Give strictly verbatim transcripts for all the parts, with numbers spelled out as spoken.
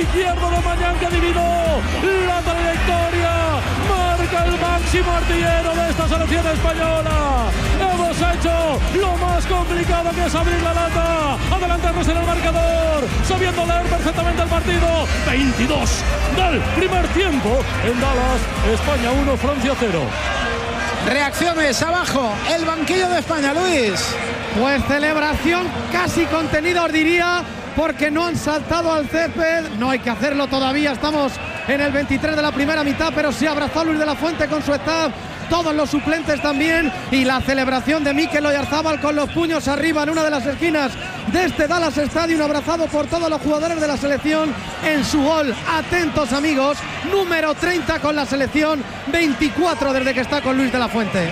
izquierdo de Mañán, que adivinó la trayectoria. Marca el máximo artillero de esta selección española. Hemos hecho lo más complicado, que es abrir la lata, adelantarnos en el marcador, sabiendo leer perfectamente el partido. veintidós del primer tiempo en Dallas. España uno, Francia cero. Reacciones abajo, el banquillo de España, Luis. Pues celebración casi contenida, os diría, porque no han saltado al césped. No hay que hacerlo todavía, estamos en el veintitrés de la primera mitad, pero se abrazó a Luis de la Fuente con su staff, todos los suplentes también, y la celebración de Mikel Oyarzabal con los puños arriba en una de las esquinas de este Dallas Stadium, abrazado por todos los jugadores de la selección en su gol. Atentos, amigos, número treinta con la selección, veinticuatro desde que está con Luis de la Fuente.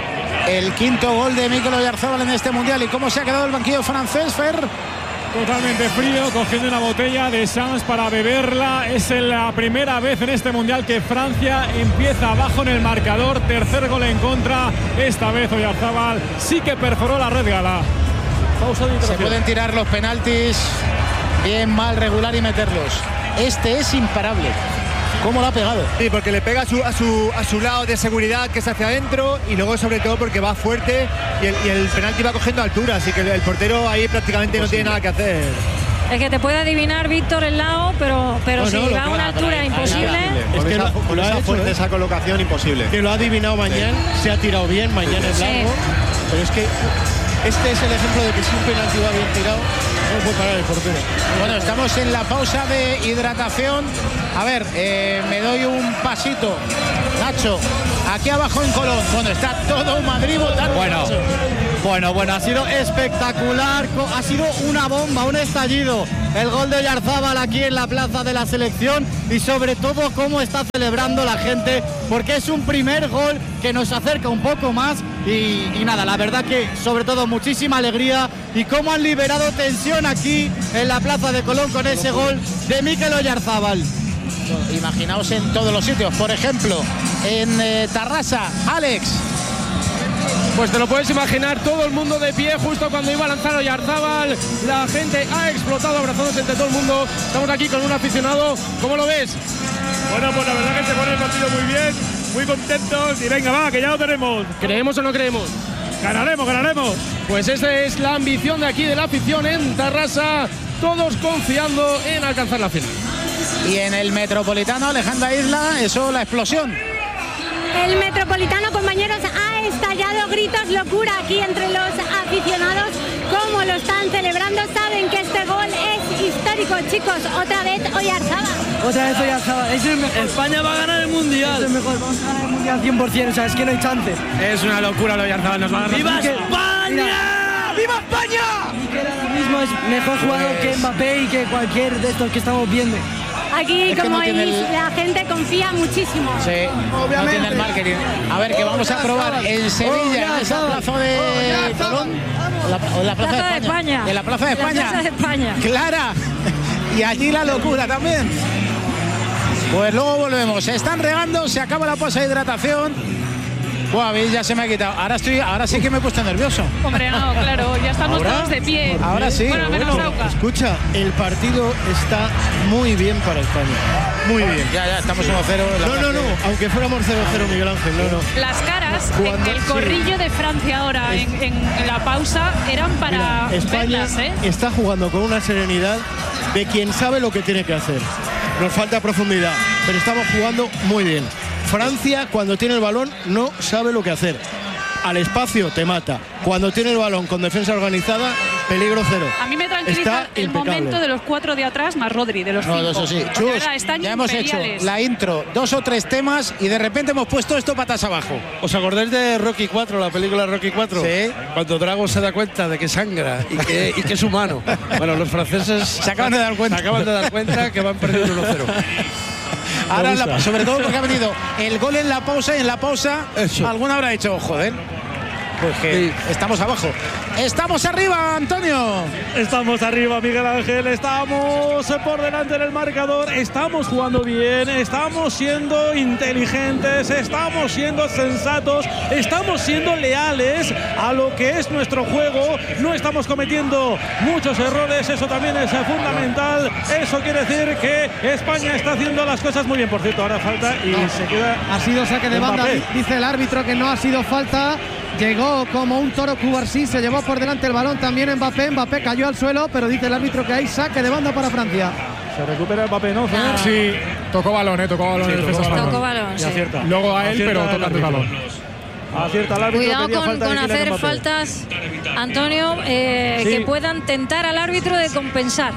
El quinto gol de Mikel Oyarzabal en este mundial. ¿Y cómo se ha quedado el banquillo francés, Fer? Totalmente frío, cogiendo una botella de Sans para beberla. Es la primera vez en este mundial que Francia empieza abajo en el marcador. Tercer gol en contra. Esta vez Oyarzabal sí que perforó la red gala. Pausa de Se pueden tirar los penaltis bien, mal, regular y meterlos. Este es imparable. ¿Cómo lo ha pegado? Sí, porque le pega a su, a su, a su lado de seguridad, que es hacia adentro, y luego sobre todo porque va fuerte y el, y el penalti va cogiendo altura, así que el, el portero ahí prácticamente no tiene nada que hacer. Es que te puede adivinar Víctor el lado, pero, pero no, si no, va a una altura imposible. Es que esa, lo, con lo esa ha hecho, fuerza, ¿eh? esa colocación imposible. Que lo ha adivinado Mañán, sí. Se ha tirado bien, Mañán es largo, sí. Pero es que este es el ejemplo de que si un penalti va bien tirado, no puede parar el portero. Bueno, estamos en la pausa de hidratación. A ver, eh, me doy un pasito, Nacho, aquí abajo en Colón. Bueno, está todo Madrid votando. Bueno, bueno, bueno, ha sido espectacular, ha sido una bomba, un estallido. El gol de Oyarzabal aquí en la plaza de la selección, y sobre todo cómo está celebrando la gente, porque es un primer gol que nos acerca un poco más. Y, y nada, la verdad que sobre todo muchísima alegría, y cómo han liberado tensión aquí en la plaza de Colón con ese gol de Mikel Oyarzabal. Imaginaos en todos los sitios, por ejemplo, en eh, Tarrasa, Alex. Pues te lo puedes imaginar, todo el mundo de pie justo cuando iba a lanzar Oyarzabal. La gente ha explotado abrazándose entre todo el mundo. Estamos aquí con un aficionado. ¿Cómo lo ves? Bueno, pues la verdad que se pone el partido muy bien, muy contentos, y venga, va, que ya lo tenemos. ¿Creemos o no creemos? Ganaremos, ganaremos. Pues esa es la ambición de aquí de la afición en Tarrasa, todos confiando en alcanzar la final. Y en el Metropolitano, Alejandra Isla, eso, la explosión. El Metropolitano, compañeros, ha estallado gritos, locura aquí entre los aficionados. Cómo lo están celebrando, saben que este gol es histórico, chicos. Otra vez Oyarzabal. Otra vez Oyarzabal. Es el mejor. España va a ganar el mundial. Es el mejor, vamos a ganar el mundial cien por ciento, o sea, es que no hay chance. Es una locura lo Oyarzabal, nos va a ganar. ¡Viva España! Mira. ¡Viva España! Mikel ahora mismo es mejor jugador que Mbappé y que cualquier de estos que estamos viendo. Aquí, es como no veis, el... la gente confía muchísimo. Sí, obviamente. No tiene el marketing. A ver, que vamos a probar en Sevilla, en esa plaza de Colón. O en la plaza, plaza de, España. de España. En la plaza de España. La plaza de España. Clara. Y allí la locura también. Pues luego volvemos. Se están regando, se acaba la pausa de hidratación. Buah, ya se me ha quitado. Ahora estoy, ahora sí que me he puesto nervioso. Hombre, no, claro, ya estamos ¿Ahora? todos de pie. Ahora sí. Bueno, menos bueno, Auca. Escucha, el partido está muy bien para España. Muy bien. Ya, ya, estamos uno cero. No, no, no, aunque fuéramos cero cero, Miguel Ángel, no, no. Las caras, Cuando, el corrillo sí. de Francia ahora es, en, en la pausa eran para mira, España verlas, ¿eh? está jugando con una serenidad de quien sabe lo que tiene que hacer. Nos falta profundidad, pero estamos jugando muy bien. Francia, cuando tiene el balón, no sabe lo que hacer. Al espacio te mata. Cuando tiene el balón con defensa organizada, peligro cero. A mí me tranquiliza Está el impecable. momento de los cuatro de atrás más Rodri, de los no, cinco. Eso sí. Chus, Chus, ya hemos hecho la intro, dos o tres temas, y de repente hemos puesto esto patas abajo. ¿Os acordáis de Rocky cuatro, la película Rocky cuatro? Sí. Cuando Drago se da cuenta de que sangra y que, y que es humano. Bueno, los franceses se acaban de dar cuenta. Se acaban de dar cuenta que van perdiendo uno cero. Ahora, la, sobre todo porque ha venido el gol en la pausa, y en la pausa Eso. alguno habrá dicho, joder, pues que sí. Estamos abajo. Estamos arriba, Antonio. Estamos arriba, Miguel Ángel. Estamos por delante del marcador. Estamos jugando bien. Estamos siendo inteligentes. Estamos siendo sensatos. Estamos siendo leales a lo que es nuestro juego. No estamos cometiendo muchos errores. Eso también es fundamental. Eso quiere decir que España está haciendo las cosas muy bien. Por cierto, ahora falta y no, se queda. Ha sido saque de banda. Mbappé. Dice el árbitro que no ha sido falta. Llegó como un toro Cubarsí, se llevó por delante el balón también Mbappé. Mbappé cayó al suelo, pero dice el árbitro que hay saque de banda para Francia. Se recupera Mbappé, ¿no? Ah. Sí, tocó balón, ¿eh? Tocó balón. Sí, el tocó, balón. tocó balón, sí. Acierta. Luego a él, Acierta pero tocando el balón. Acierta el árbitro. Cuidado con, falta con hacer Mbappé. faltas, Antonio, eh, Sí. que puedan tentar al árbitro de compensar.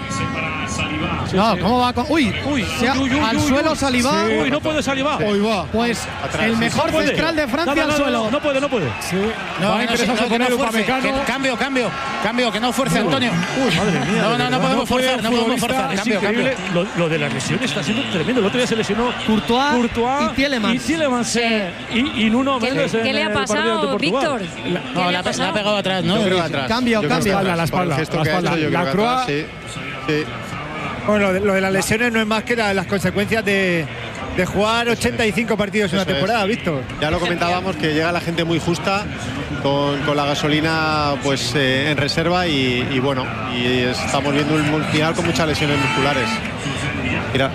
Sí, no, sí. ¿cómo va? Con... Uy, Uy, se ha- uy, uy, al uy, suelo uy. Saliba. Sí. Uy, no puede Saliba. Hoy va. Pues Atrás, el sí, mejor No puede. central de Francia No, no, al no, suelo. No, no puede, no puede. Sí. No, Va a que no, interesar no, que poner no un fuerce, Upamecano. que- cambio, cambio, cambio, que no fuerce, Antonio. Uy, madre mía. No, de no, no verdad. podemos puede forzar, no podemos futbolista, forzar. Es Cambio, cambio. increíble. Lo, lo de la lesión está siendo tremendo. El otro día se lesionó Courtois, Courtois y Tielemans. Y Tielemans eh, y, y Nuno ¿Qué, Méndez le- en qué le ha el partido ante pasado, Portugal. Víctor? ¿Qué No, le la, ha la ha pasado? pegado atrás, ¿no? Yo creo que atrás. Cambio, Yo creo que cambio. atrás, La espalda, por el gesto la que ha espalda. hecho, yo La creo que Croix- atrás, sí. Sí. Bueno, lo de, lo de las lesiones no es más que la- las consecuencias de, de jugar ochenta y cinco partidos en una Eso es. temporada, Víctor. Ya lo comentábamos que llega la gente muy justa con, con la gasolina pues eh, en reserva y, y bueno, y estamos viendo un final con muchas lesiones musculares. Mira,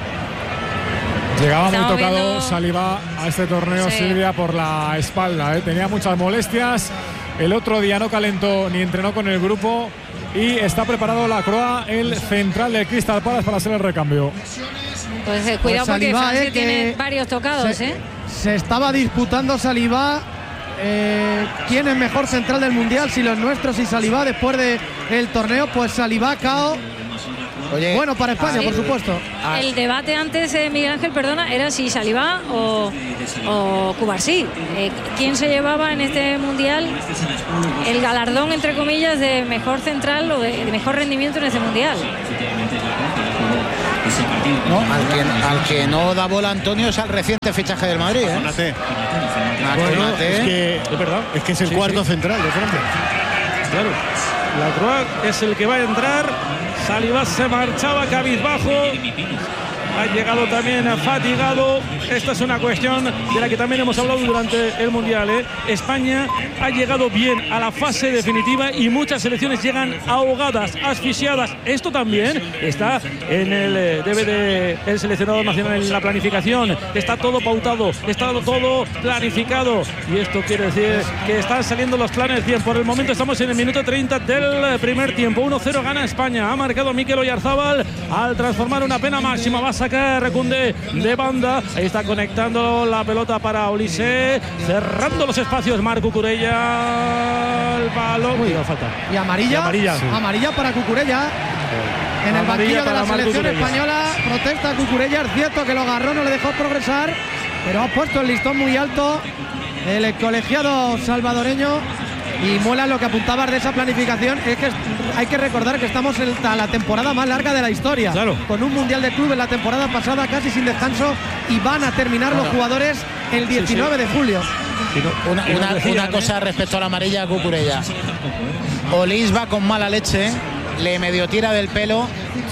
Llegaba muy Estamos tocado viendo- Saliba a este torneo, Sí. Silvia, por la espalda, ¿eh? Tenía muchas molestias. El otro día no calentó ni entrenó con el grupo y está preparado la Croix, el central del Crystal Palace, para hacer el recambio. Pues eh, cuidado Pues porque Saliba, Francia eh, que tiene varios tocados, se, ¿eh? se estaba disputando Saliba. Eh, ¿Quién es mejor central del mundial? Si los nuestros y Saliba después del torneo, pues Saliba cao. Oye, Bueno, para España, Sí. por supuesto. ah, El debate antes, eh, Miguel Ángel, perdona, era si Saliba o, o Cubarsí. Eh, ¿Quién se llevaba en este mundial el galardón, entre comillas, de mejor central o de, de mejor rendimiento en este mundial? no, al, que, al que no da bola, Antonio, es al reciente fichaje del Madrid, ¿eh? Konate. Bueno, es que Es verdad. es que es el Sí, cuarto sí. central de Francia. Claro. La Croix es el que va a entrar. Saliba se marchaba cabizbajo. Ha llegado también fatigado. Esta es una cuestión de la que también hemos hablado durante el Mundial, ¿eh? España ha llegado bien a la fase definitiva y muchas selecciones llegan ahogadas, asfixiadas. Esto también está en el eh, debe de el seleccionador nacional en la planificación. Está todo pautado, está todo planificado. Y esto quiere decir que están saliendo los planes bien. Por el momento estamos en el minuto treinta del primer tiempo. uno cero gana España. Ha marcado Mikel Oyarzábal al transformar una pena máxima. Va a sacar Koundé de banda. Ahí está conectando la pelota para Olise. Cerrando los espacios Marc Cucurella. El balón. Uy, falta. Y amarilla, Y amarilla. amarilla para Cucurella. En el Amarilla banquillo de para la Marc selección Cucurella. española protesta Cucurella. Es cierto que lo agarró, no le dejó progresar, pero ha puesto el listón muy alto el colegiado salvadoreño. Y mola lo que apuntabas de esa planificación, es que hay que recordar que estamos en la temporada más larga de la historia, Claro. con un mundial de clubes la temporada pasada casi sin descanso, y van a terminar los jugadores el diecinueve de julio. Una, Y nos una- decían, una ¿eh? cosa respecto a la amarilla a Cucurella. Olís va con mala leche, le medio tira del pelo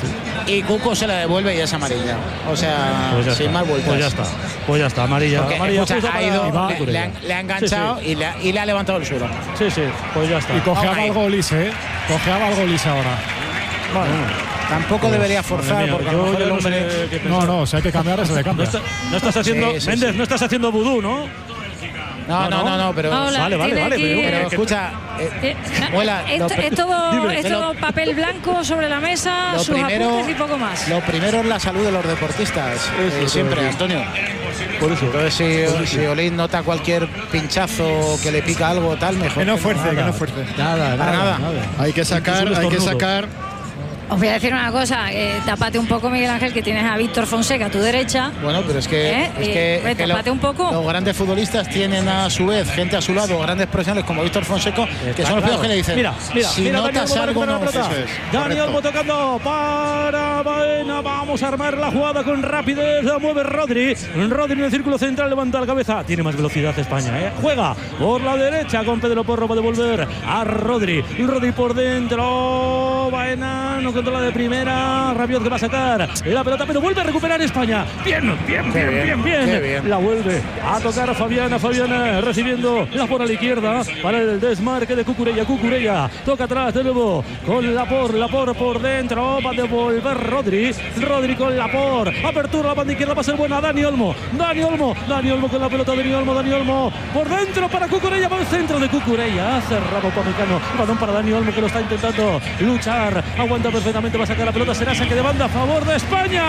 y Cuco se la devuelve y es amarilla. O sea, Pues ya sin está. más vueltas. Pues ya está. Pues ya está. Amarilla. Porque, amarilla escucha, justo ha para ido, le, Cucurella. le han, le ha enganchado Sí, Y, le ha, y le ha levantado el suelo. Sí, sí. Pues ya está. Y cojeaba Ahí. algo Olise, ¿eh? Cojeaba algo Olise ahora. Vale. Tampoco debería forzar, Madre mía, porque a yo lo mejor ya el no sé hombre. qué No, pensar. no, si hay que cambiar, se le No, cambia. está- no estás haciendo, Sí, sí, Méndez, sí. no estás haciendo vudú, ¿no? No, no, no, no, pero. Hola, vale, vale, tiene vale, aquí, pero- eh, Pero escucha, eh, eh, Muela, esto, lo- es todo, Dime. es todo papel blanco sobre la mesa, lo sus primero, apuntes y poco más. lo primero es la salud de los deportistas. eh, Eso, siempre, eso. Antonio. Por eso. Entonces, si, si Olís nota cualquier pinchazo que le pica algo, tal, mejor. Que no fuerce, que Nada. no fuerce. Nada, Para nada. Hay que sacar, Incluso un hay que estornudo. sacar. Os voy a decir una cosa, eh, tápate un poco, Miguel Ángel, que tienes a Víctor Fonseca a tu derecha. Bueno, pero es que, ¿Eh? es Eh, que, ve, es que lo- tápate un poco. los grandes futbolistas tienen a su vez gente a su lado, grandes profesionales como Víctor Fonseca, que Está son los claro. primeros que le dicen, Mira, mira, si mira, Dani notas Olmo va a algo, recuperar no. la pelota. Eso es, Dani correcto. Olmo tocando para Baena, va Vamos a armar la jugada con rapidez. La mueve Rodri. Rodri en el círculo central, levanta la cabeza. Tiene más velocidad España, ¿eh? Juega por la derecha con Pedro Porro para devolver a Rodri. Rodri por dentro. Baena no controla de primera. Rabiot que va a sacar la pelota, pero vuelve a recuperar España. Bien, bien, bien, bien, bien. bien. bien. La vuelve a tocar a Fabiana. Fabiana recibiendo la por a la izquierda para el desmarque de Cucurella. Cucurella toca atrás de nuevo con la por, la por por dentro. Va a devolver Rodri. Rodri con la por. Apertura la banda izquierda. Va a ser buena. Dani Olmo. Dani Olmo. Dani Olmo con la pelota. Dani Olmo. Dani Olmo por dentro para Cucurella. Va al centro de Cucurella. Ha cerrado Upamecano. Balón para Dani Olmo que lo está intentando luchar. Aguanta perfectamente. Va a sacar la pelota. Será saque de banda a favor de España.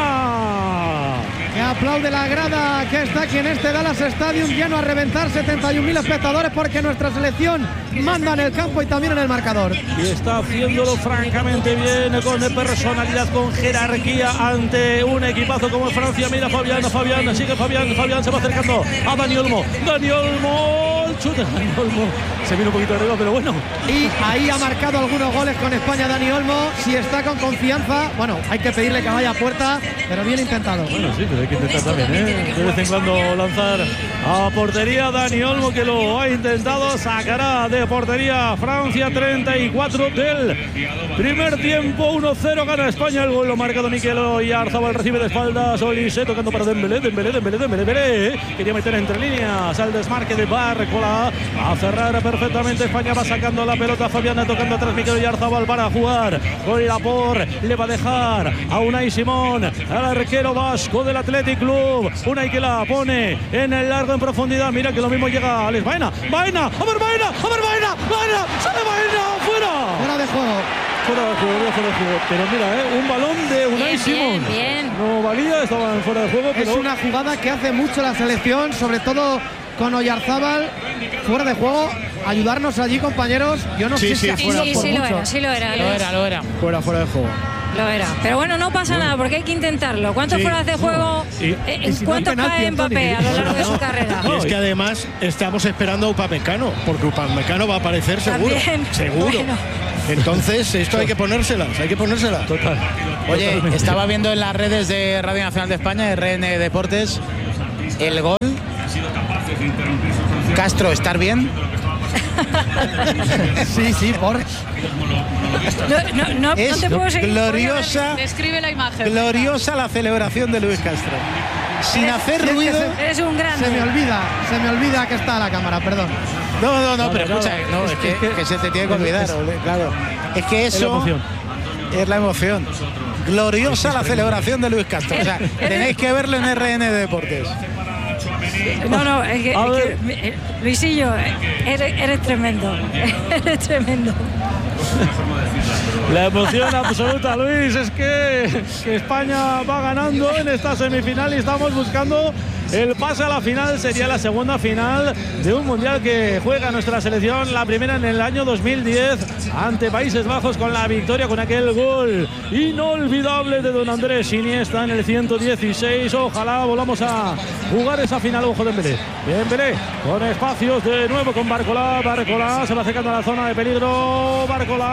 Que aplaude la grada que está aquí en este Dallas Stadium lleno a reventar, setenta y un mil espectadores porque nuestra selección manda en el campo y también en el marcador. Y está haciéndolo francamente bien, con personalidad, con jerarquía ante un equipazo como Francia. Mira Fabián, Fabián, sigue Fabián, Fabián se va acercando a Dani Olmo. Dani Olmo, el chute, Dani Olmo. Se viene un poquito arriba, pero bueno. Y ahí ha marcado algunos goles con España Dani Olmo. Si está con confianza, bueno, hay que pedirle que vaya a puerta, pero bien intentado. Bueno, sí, pero hay que intentar también, ¿eh? De vez en cuando lanzar a portería. Dani Olmo que lo ha intentado, sacará de portería Francia. Treinta y cuatro del primer tiempo, uno cero gana España. El gol lo ha marcado Mikel Oyarzabal, recibe de espaldas Olise, tocando para Dembélé, Dembélé, Dembélé, Dembélé, Dembélé. Quería meter entre líneas al desmarque de Barcola. A cerrar perfectamente España, va sacando la pelota Fabiana, tocando atrás Mikel Oyarzabal para jugar con la por. Le va a dejar a Unai Simón, al arquero vasco del Athletic Club. Unai que la pone en el largo en profundidad. Mira que lo mismo llega Alex Baena. Baena, a ver Baena, a ver Baena, Baena, sale Baena, fuera. Fuera de juego. Fuera de juego, fuera de juego. Pero mira, ¿eh? Un balón de Unai bien, Simón. Bien, bien. No valía, estaban fuera de juego. Es pero... una jugada que hace mucho la selección, sobre todo con Oyarzabal fuera de juego. Ayudarnos allí, compañeros. Yo no sí, sé sí, si Sí, fuera sí, por sí mucho. lo era, sí lo era. Lo era, lo era. Fuera, fuera de juego. Lo era. Pero bueno, no pasa nada porque hay que intentarlo. ¿Cuántos Sí. fueras de juego? Y- eh, y si no hay ¿Cuántos penalti, cae Antonio? Mbappé a lo largo de su carrera? Y es que además estamos esperando a Upamecano, porque Upamecano va a aparecer seguro. También. Seguro. Bueno. Entonces, esto hay que ponérselas, hay que ponérselas. Total. Oye, Totalmente. estaba viendo en las redes de Radio Nacional de España, R N Deportes, el gol. Castro, ¿estar bien? Sí, sí, por. No, no, no, Es no te puedo seguir. gloriosa, Describe la imagen. gloriosa la celebración de Luis Castro. Sin hacer Si es que ruido. se- Eres un grande. Se me olvida, se me olvida que está la cámara, perdón. No, no, no, pero Claro, escucha, claro. no, Es es que- que, es que- que se te tiene que olvidar, ole, claro. Es que Es la eso emoción. es la emoción. Gloriosa la celebración de Luis Castro. O sea, tenéis que verlo en R N Deportes. No, no, es que, A es ver. que, eh, Luisillo, eh, eres, eres tremendo. Eres tremendo. La emoción absoluta, Luis, es que, que España va ganando en esta semifinal y estamos buscando el pase a la final. Sería la segunda final de un mundial que juega nuestra selección, la primera en el año dos mil diez ante Países Bajos, con la victoria, con aquel gol inolvidable de don Andrés Iniesta en el ciento dieciséis. Ojalá volvamos a jugar esa final. Ojo de Dembélé, Dembélé con espacios de nuevo con Barcola. Barcola se va acercando a la zona de peligro.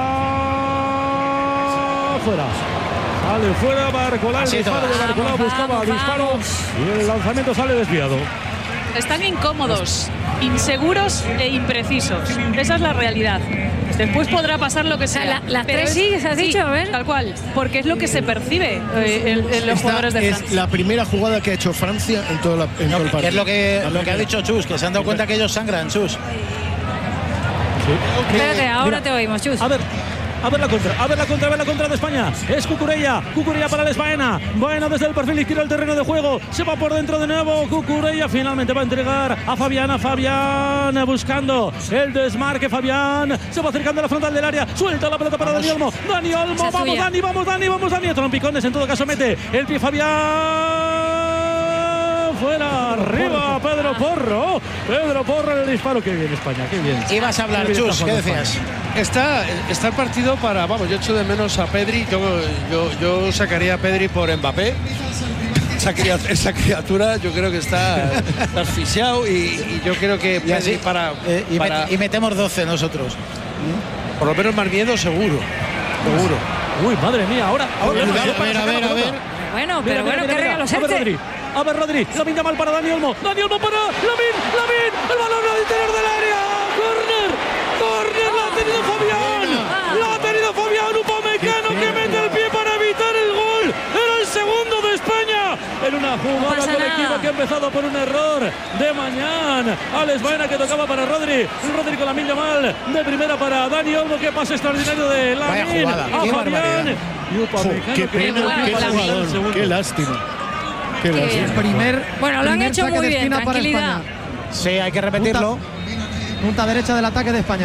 Barcola fuera. Sale fuera Barcola, el disparo de Barcola, buscaba disparo y el lanzamiento sale desviado. Están incómodos, inseguros e imprecisos. Esa es la realidad. Después podrá pasar lo que sea. la- las pero tres es- sí, ¿has dicho? A ver. Tal cual. Porque es lo que se percibe eh, en, en los Esta jugadores de es Francia. la primera jugada que ha hecho Francia en todo, la, en todo el partido. Es lo que, lo que ha dicho Chus, que se han dado cuenta que ellos sangran, Chus. Espérate, ahora Mira, te oímos, Chus. A ver, a ver la contra, a ver la contra, a ver la contra de España. Es Cucurella, Cucurella para Les Baena. Baena desde el perfil izquierdo al terreno de juego. Se va por dentro de nuevo. Cucurella finalmente va a entregar a Fabián. A Fabián buscando el desmarque. Fabián se va acercando a la frontal del área. Suelta la pelota para Dani Olmo. Dani Olmo, Esa es vamos tuya. Dani, vamos Dani, vamos Dani. Trompicones en todo caso mete el pie Fabián. Fuera, arriba, Pedro Porro. Pedro Porro el disparo. Qué bien España, qué bien. Ibas a hablar, Qué bien Chus, está ¿qué jugando decías? Está, está el partido para, vamos, yo echo de menos a Pedri, yo, yo, yo sacaría a Pedri por Mbappé. Esa criatura, esa criatura yo creo que está, está asfixiado y, y yo creo que Y, así, Pedri para, eh, y, para met- y metemos doce nosotros. por lo menos más miedo seguro, seguro. Uy, madre mía, ahora. ahora Cuidado, a ver, a ver, a ver. Bueno, pero bueno, qué regalo A ver, Rodri. A ver, Rodri. Lamin Yamal para Dani Olmo. Dani Olmo para Lamin. Lamin. El balón al interior del área. Corner. Corner. La ha tenido Fabián. La ha tenido Fabián Upamecano que mete el pie para evitar el gol. Era el segundo de España. En una jugada no colectiva nada. que ha empezado por un error de mañana. Alex Baena que tocaba para Rodri. Rodri con Lamin Yamal. De primera para Dani Olmo. Qué pase extraordinario de Vaya Lamin. jugada, A qué Fabián. barbaridad. Y Upamecano. Qué pena, bueno, qué con la jugador, segundo. qué lástima. Qué Qué lástima. bien. Primer, Bueno, lo han primer hecho saque muy de bien, esquina para tranquilidad. España. Sí, hay que repetirlo. Punta derecha del ataque de España.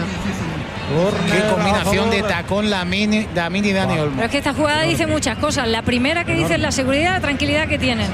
Qué combinación de tacón, Lamin, Lamin y Dani Olmo. Pero es que esta jugada dice muchas cosas. La primera que dice es la seguridad, la tranquilidad que tienen.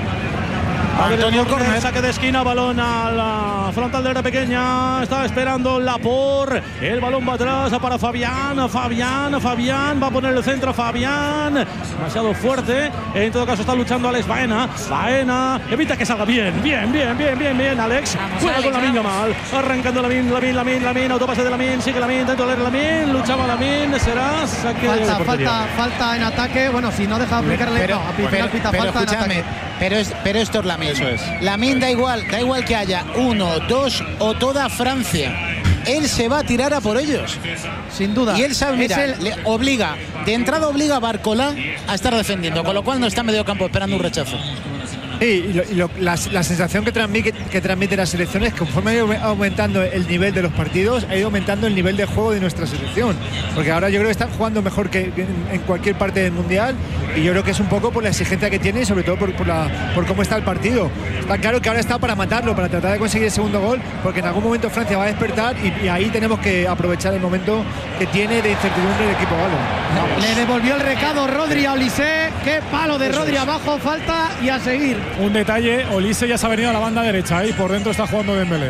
Antonio el córner, saque de esquina, balón a la frontal de área pequeña. Está esperando Laporte. El balón va atrás para Fabián. Fabián, Fabián. Va a poner el centro Fabián. Demasiado fuerte. En todo caso está luchando Alex Baena. Baena. Evita que salga bien. Bien, bien, bien, bien, bien, Alex. Vamos, Juega Alex, con Lamin vamos. Yamal. Arrancando Lamin, Lamin, Lamin, Lamin. Autopase de Lamin. Sigue Lamin. Dentro de Lamin. Luchaba Lamin. Será saque de Falta, portería. falta, falta en ataque. Bueno, si no deja aplicarle. Pero, no, al final pero, pita pero falta en escúchame, ataque. pero, es, pero esto es Lamin. Eso es. Lamin da igual, da igual que haya uno, dos o toda Francia. Él se va a tirar a por ellos. Sin duda. Y él sabe, Es mira, el- le obliga, de entrada obliga a Barcola a estar defendiendo, con lo cual no está en medio campo esperando un rechazo. Sí, y lo- y lo- la, la sensación que transmite, que transmite la selección es que conforme ha ido aumentando el nivel de los partidos, ha ido aumentando el nivel de juego de nuestra selección. Porque ahora yo creo que están jugando mejor que en, en cualquier parte del Mundial, y yo creo que es un poco por la exigencia que tiene y sobre todo por, por, la, por cómo está el partido. Está claro que ahora está para matarlo, para tratar de conseguir el segundo gol, porque en algún momento Francia va a despertar y, y ahí tenemos que aprovechar el momento que tiene de incertidumbre el equipo galo. Le devolvió el recado Rodri a Olise. Qué palo de Rodri abajo, falta y a seguir. Un detalle, Olise ya se ha venido a la banda derecha y por dentro está jugando Dembélé.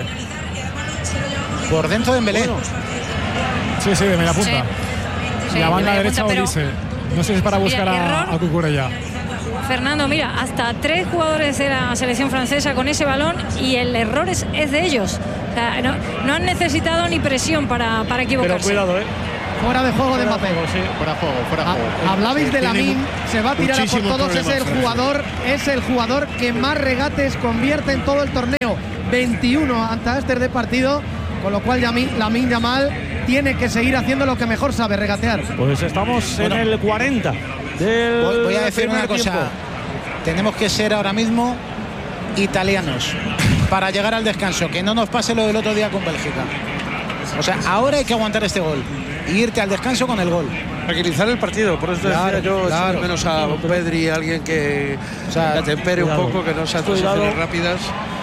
Por dentro de Dembélé. Sí, sí, de media punta. Sí. Sí, la de banda media derecha punta, pero- Olise. No sé si es para buscar Mira, a, error. a Cucurella. Fernando, mira, hasta tres jugadores de la selección francesa con ese balón y el error es, es de ellos. O sea, no, no han necesitado ni presión para, para Pero equivocarse. cuidado, ¿eh? Fuera de juego de Fuera Mbappé. juego, sí. Fuera juego, fuera Ha- juego. Hablabais de Tiene Lamin, mu- se va a tirar a por muchísimos todos, es el problemas, Francia. jugador, es el jugador que más regates convierte en todo el torneo, veintiuno ante Aster de partido, con lo cual Yami- Lamin Yamal tiene que seguir haciendo lo que mejor sabe, regatear. Pues estamos en el cuarenta del Voy, voy a decir primer una cosa. tiempo. Tenemos que ser ahora mismo italianos para llegar al descanso, que no nos pase lo del otro día con Bélgica. O sea, ahora hay que aguantar este gol y irte al descanso con el gol. Tranquilizar el partido, por eso Claro, decía yo, claro. echo de menos a Pedri, alguien que, O sea, que atempere un cuidado. poco, que no sea Cuidado. transiciones rápidas.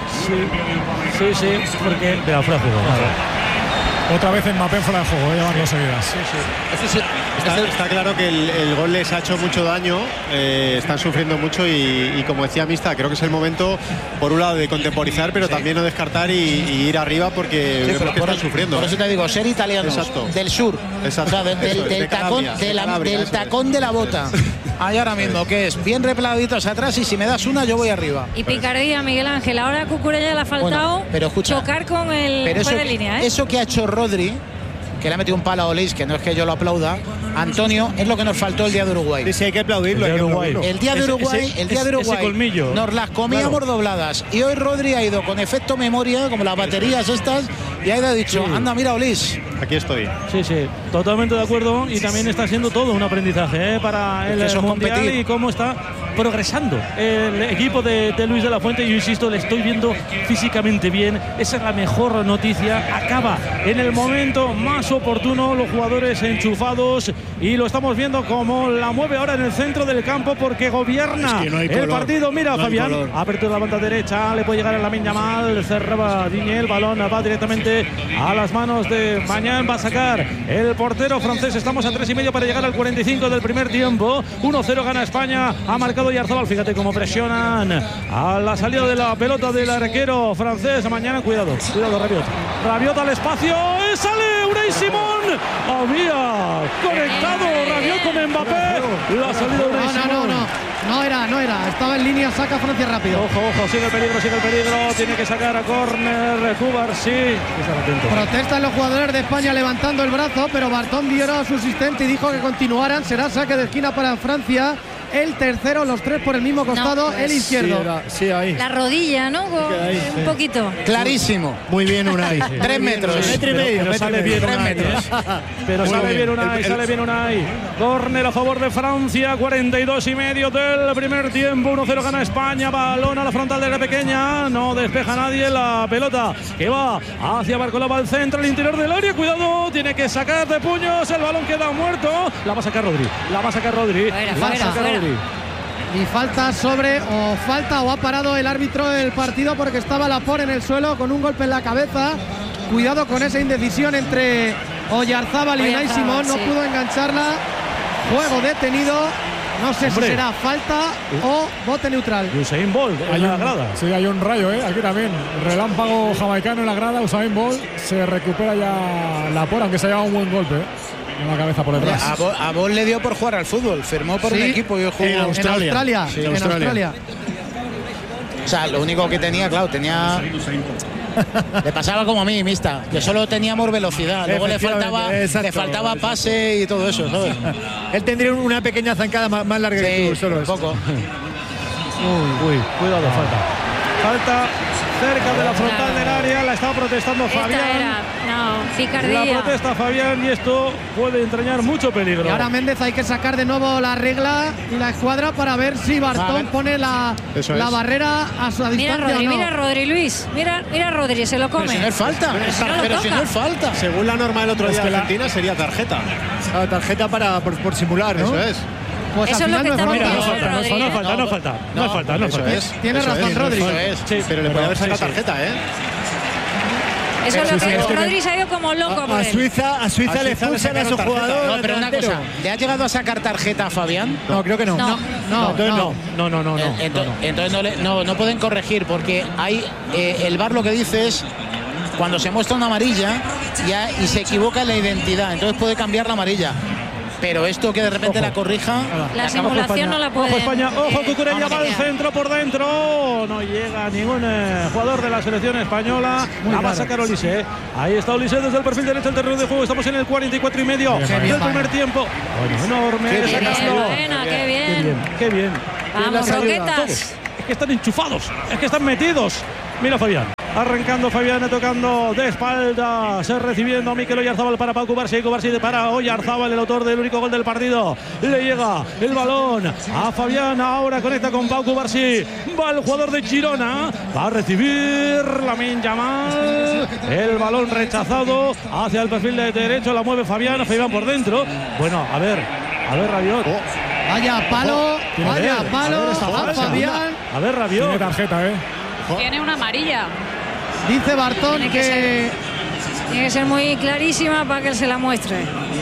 Sí, sí, sí, porque. Pero fuera de juego. Otra vez Mbappé fuera de juego, voy a llevar dos seguidas. Está, está claro que el, el gol les ha hecho mucho daño, eh, están sufriendo mucho y, y como decía Mista, creo que es el momento, por un lado, de contemporizar, pero también no descartar y, y ir arriba porque Sí, vemos pero que por, están sufriendo. por eso te digo, ser italianos Exacto. del sur, Exacto. o sea, de- del, Eso es, del de tacón, Calabria, de de la- Calabria, del eso es. tacón de la bota. Ahí ahora mismo, que es bien repladitos atrás y si me das una yo voy arriba. Y picardía, Miguel Ángel. Ahora a Cucurella le ha faltado Bueno, pero escucha, chocar con el Pero eso, fuera de línea, ¿eh? eso que ha hecho Rodri, que le ha metido un palo a Olís, que no es que yo lo aplauda, Antonio, es lo que nos faltó el día de Uruguay. Sí, sí, hay que aplaudirlo. El hay día que de Uruguay. aplaudirlo. El día de Ese- Uruguay, ese- el día de ese Uruguay colmillo. nos las comíamos Claro. dobladas y hoy Rodri ha ido con efecto memoria, como las baterías estas, y ha ido dicho, Sí. anda, mira Olís. Aquí estoy. Sí, sí, totalmente de acuerdo y también está siendo todo un aprendizaje ¿eh? para Es el que eso es Mundial competir. y cómo está progresando el equipo de, de Luis de la Fuente. Yo insisto, le estoy viendo físicamente bien, esa es la mejor noticia. Acaba en el momento más oportuno, los jugadores enchufados y lo estamos viendo como la mueve ahora en el centro del campo porque gobierna Es que no hay el color, partido. Mira, no hay Fabián, color. apertura de la banda derecha, le puede llegar a Lamin Yamal, cerraba Digne, el balón va directamente a las manos de Mañán, va a sacar el portero francés. Estamos a tres y medio para llegar al cuarenta y cinco del primer tiempo. uno cero gana España, ha marcado Yarzabal. Fíjate cómo presionan a la salida de la pelota del arquero francés. Mañana, cuidado, cuidado, Rabiot. Rabiot al espacio, y sale Unai Simón. Había conectado Rabiot con Mbappé. La salida de Unai No, no, Simón. no, no. No era, no era. Estaba en línea, saca Francia rápido. Ojo, ojo, sigue el peligro, sigue el peligro. Tiene que sacar a córner Cubarsí. Protestan los jugadores de España levantando el brazo, pero Bartón vio a su asistente y dijo que continuaran. Será saque de esquina para Francia. El tercero, los tres por el mismo costado, no, pues, el izquierdo. Sí, era, sí, ahí. La rodilla, ¿no? Ahí, un sí. poquito. Clarísimo. Muy bien, Unai. Sí. Tres metros. Sí, metro y medio. Pero, pero sale bien tres Unai, metros. ¿eh? Pero Muy sale bien, bien Unai, el, el, sale bien Unai. Córner a favor de Francia, cuarenta y dos y medio del primer tiempo. uno cero gana España. Balón a la frontal de la pequeña. No despeja nadie la pelota que va hacia Barcolova al centro, al interior del área. Cuidado, tiene que sacar de puños. El balón queda muerto. La va a sacar Rodri. La va a sacar Rodri. Fuera, la va a fuera, sacar fuera. Rodri. Y falta sobre, o falta o ha parado el árbitro del partido porque estaba Laporte en el suelo con un golpe en la cabeza. Cuidado con esa indecisión entre Oyarzábal y Unai Simón. No sí. pudo engancharla. Juego detenido. No sé Hombre. si será falta o bote neutral. Usain Bolt en la grada. Sí, hay un rayo, ¿eh? Aquí también. Relámpago jamaicano en la grada. Usain Bolt se recupera ya Laporte, aunque se ha llevado un buen golpe, ¿eh? En la cabeza por detrás. A Bolt, a Bolt le dio por jugar al fútbol, firmó por sí, un equipo y jugó en Australia. En Australia, sí, en Australia. Australia. O sea, lo único que tenía, claro, tenía. Le pasaba como a mí, Mista, que solo teníamos velocidad. Luego le faltaba, le faltaba pase y todo eso, ¿sabes? Él tendría una pequeña zancada más, más larga sí, que tú, solo un poco. Uy, uy, cuidado, falta. Falta. Cerca de la frontal del área, la estaba protestando Esta Fabián. Era, no, picardía. La protesta Fabián y esto puede entrañar mucho peligro. Y ahora Méndez hay que sacar de nuevo la regla y la escuadra para ver si Bartón pone la, la barrera a su distancia. Mira Rodri, o no. mira Rodri, Luis. Mira, mira Rodri, se lo come. Pero si no es falta. Pero si no, pero si no es falta. Según la norma del otro Es día que de la- Argentina sería tarjeta. La tarjeta para, por, por simular, ¿no? Eso es. Pues Eso al es lo final que no es estamos falta. No viendo, falta, no Rodri, falta, no ¿eh? falta, no No, falta, no Eso falta. es. Tiene eso razón, es, Rodri. Eso es. Sí, pero le puede haber sacado sí, sí. tarjeta, ¿eh? Eso es lo Sí, que sí, es que Rodri me- se ha ido como loco A, por a él. Suiza, a Suiza A le Suiza le expulsan a su sacaron tarjeta. jugador. No, pero una delantero. cosa, ¿le ha llegado a sacar tarjeta a Fabián? No, creo que no. No. No, no, entonces no. No, no, no, no. Eh, ento- Entonces no, le- no, no pueden corregir porque hay eh, el V A R lo que dice es cuando se muestra una amarilla ya, y se equivoca en la identidad, entonces puede cambiar la amarilla. Pero esto que de repente Ojo. la corrija. La Ojo simulación no la puede. Ojo España, ojo Cucurella va al Vamos. centro por dentro. No llega ningún eh, jugador de la selección española. Muy La va a raro. sacar Olise. Ahí está Olise desde el perfil derecho del terreno de juego. Estamos en el cuarenta y cuatro y medio Qué del bien, primer Baena. tiempo. Bueno, enorme. Qué bien, sacando. Baena, qué Qué bien. bien, qué bien. Vamos, Las ayuda. Roquetas. Todos. Es que están enchufados, es que están metidos. Mira Fabián. Arrancando Fabián, tocando de espaldas, recibiendo a Mikel Oyarzábal para Pau Cubarsí, Cubarsí para Oyarzábal, el autor del único gol del partido. Le llega el balón a Fabián, ahora conecta con Pau Cubarsí. Va el jugador de Girona, va a recibir Lamine Yamal. El balón rechazado hacia el perfil de derecho, la mueve Fabián, Fabián por dentro. Bueno, a ver, a ver Rabiot. Vaya palo, Tiene- vaya a ver, palo a ver esta a falta. Fabián. A ver Rabiot. Tiene tarjeta, ¿eh? Tiene una amarilla. Dice Bartón Tiene que que Tiene que ser muy clarísima para que se la muestre.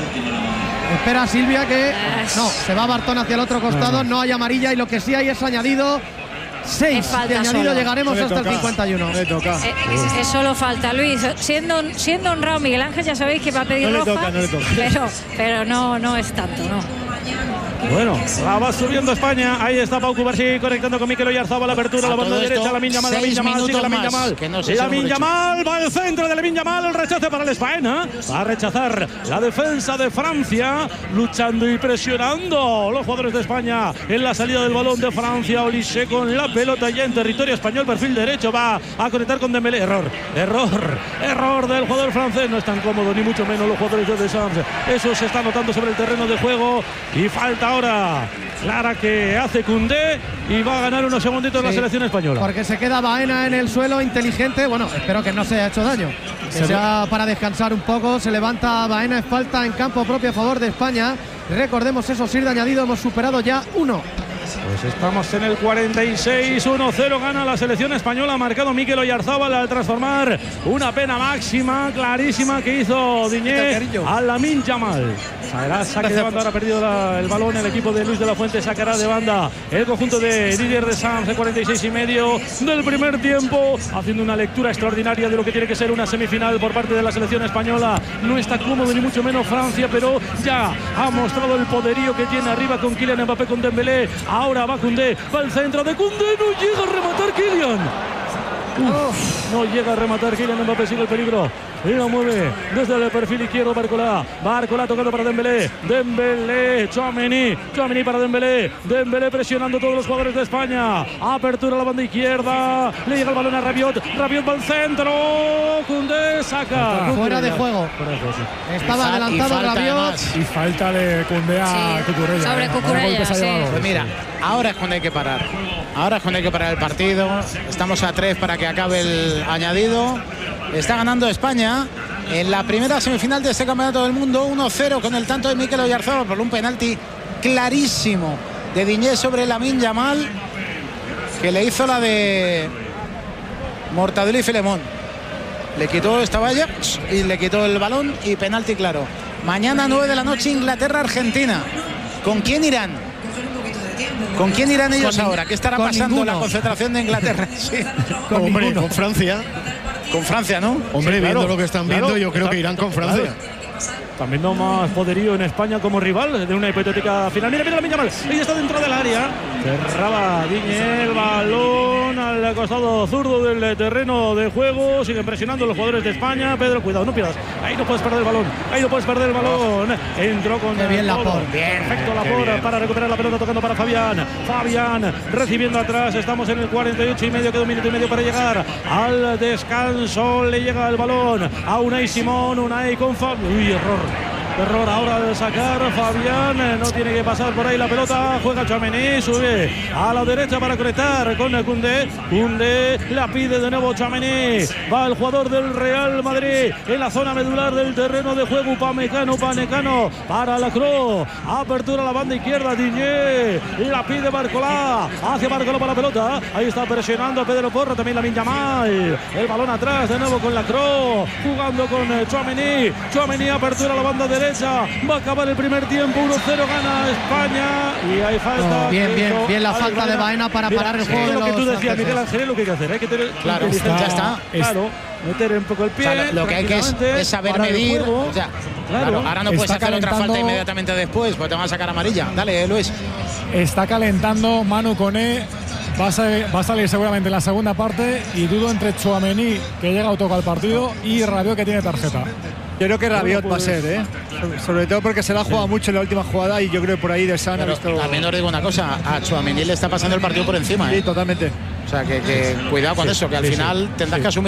espera Silvia que Es- no, se va Bartón hacia el otro costado, no hay amarilla y lo que sí hay es añadido seis. Es falta De añadido solo. llegaremos No le hasta el toca. cincuenta y uno. No le toca. Eh, es solo falta, Luis. Siendo, siendo honrado Miguel Ángel, ya sabéis que va a pedir No le roja, toca, no le toca. Pero, pero no, no es tanto, no. Bueno, la va subiendo España. Ahí está Pau Cubarsí conectando con Mikel Oyarzábal. La apertura, A la banda todo derecha. esto, Lamine Yamal, Lamine seis Yamal, sigue minutos Lamine más, Yamal. que no sé si Lamine hemos dicho. Yamal va al centro de Lamine Yamal. El rechace para el España. Va a rechazar la defensa de Francia. Luchando y presionando los jugadores de España en la salida del balón de Francia. Olise con la pelota ya en territorio español. Perfil derecho. Va a conectar con Dembélé. Error, error, error del jugador francés. No es tan cómodo, ni mucho menos los jugadores de Deschamps. Eso se está notando sobre el terreno de juego. Y falta ahora clara que hace Koundé y va a ganar unos segunditos la Sí, selección española. Porque se queda Baena en el suelo, inteligente. Bueno, espero que no se haya hecho daño. Que sea para descansar un poco. Se levanta Baena, es falta en campo propio a favor de España. Recordemos eso, Sir de añadido, hemos superado ya uno. Pues estamos en el cuarenta y seis, uno cero gana la selección española, ha marcado Mikel Oyarzábal al transformar una pena máxima, clarísima que hizo Diñé a Lamine Yamal. Sacará saque de banda, ahora ha perdido la, el balón el equipo de Luis de la Fuente, sacará de banda el conjunto de Didier Deschamps, de cuarenta y seis y medio del primer tiempo, haciendo una lectura extraordinaria de lo que tiene que ser una semifinal por parte de la selección española. No está cómodo ni mucho menos Francia, pero ya ha mostrado el poderío que tiene arriba con Kylian Mbappé, con Dembélé. Ahora va Koundé, va al centro de Koundé, no llega a rematar Kylian. Uf, no llega a rematar Kylian Mbappé, sigue el peligro. Y lo mueve desde el perfil izquierdo Barcola. Barcola tocando para Dembélé. Dembélé, Tchouaméni. Tchouaméni para Dembélé. Dembélé presionando a todos los jugadores de España. Apertura a la banda izquierda. Le llega el balón a Rabiot. Rabiot va al centro. Koundé saca. Fuera de juego. Estaba adelantado Rabiot. Y falta de Koundé a Sí. Cucurella. Sobre ¿eh? Cucurella, Golpe se ha sí. llevado. Pues mira, ahora es cuando hay que parar. Ahora es cuando hay que parar el partido. Estamos a tres para que acabe el añadido. Está ganando España en la primera semifinal de este campeonato del mundo, uno cero con el tanto de Mikel Oyarzabal por un penalti clarísimo de Diñé sobre Lamine Yamal, que le hizo la de Mortadelo y Filemón. Le quitó esta valla y le quitó el balón y penalti claro. Mañana nueve de la noche Inglaterra-Argentina. ¿Con quién irán? ¿Con quién irán ellos Con ahora? ¿Qué estará con pasando en la ninguno. concentración de Inglaterra? Sí. Con Hombre, con Francia. Con Francia, ¿no? Hombre, Sí, viendo claro, lo que están viendo, claro, yo creo está- que irán con claro. Francia. También no más poderío en España como rival de una hipotética final. Mira, mira la Yamal. Ella está dentro del área. Cerraba Diñé el balón al costado zurdo del terreno de juego. Siguen presionando los jugadores de España. Pedro, cuidado, no pierdas. Ahí no puedes perder el balón. Ahí no puedes perder el balón. Entró con Qué bien todo. Laporte. Bien. Perfecto Qué Laporte bien. para recuperar la pelota, tocando para Fabián. Fabián recibiendo atrás. Estamos en el cuarenta y ocho y medio. Queda un minuto y medio para llegar al descanso. Le llega el balón a Unai Simón. Unai con Fabián. Uy, error. Error ahora de sacar Fabián, eh, no tiene que pasar por ahí la pelota, juega Tchouaméni, sube a la derecha para conectar con Koundé, Koundé la pide de nuevo Tchouaméni, va el jugador del Real Madrid en la zona medular del terreno de juego, Upamecano, Upamecano para Lacroix, apertura a la banda izquierda, Diñé, la pide Barcola, hacia Barcola para la pelota, ahí está presionando a Pedro Porro, también Lamine Yamal, el balón atrás de nuevo con Lacroix, jugando con eh, Tchouaméni, Tchouaméni apertura a la banda derecha, va a acabar el primer tiempo, uno cero gana España y hay falta. No, bien, que bien, hizo bien la Alex falta de Baena para Mira, parar el sí, juego de lo que tú los decías, franceses. Miguel Ángel, es lo que hay que hacer, hay que tener Claro, inteligencia. ya está. Claro, meter un poco el O pie. sea, lo, lo que hay que es, tranquilamente, es saber parar el medir. juego. O sea, Claro. claro, ahora no puedes Está hacer otra falta calentando- inmediatamente después, porque te van a sacar amarilla. Dale, Luis. Está calentando Manu Koné. Va a, salir, va a salir seguramente en la segunda parte y dudo entre Tchouaméni, que llega o toca al partido, y Rabiot, que tiene tarjeta. Yo creo que Rabiot Bueno, va a pues- ser, ¿eh? Sobre, sobre todo porque se la ha jugado mucho en la última jugada y yo creo que por ahí De San ha Pero visto. también os digo una cosa, a Tchouaméni le está pasando el partido por encima. Sí, ¿eh? totalmente. O sea, que, que cuidado con Sí, eso, que al sí, final sí, tendrás sí. que asumir